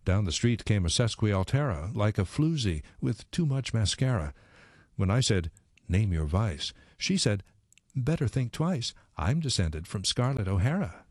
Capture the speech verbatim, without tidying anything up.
Down the street came a sesquialtera, like a floozy, with too much mascara. When I said, "Name your vice," she said, "Better think twice. I'm descended from Scarlett O'Hara."